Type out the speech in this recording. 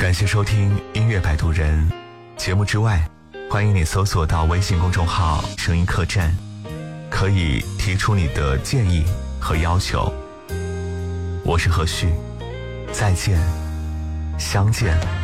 感谢收听音乐摆渡人。节目之外，欢迎你搜索到微信公众号声音客栈，可以提出你的建议和要求。我是何旭，再见，相见。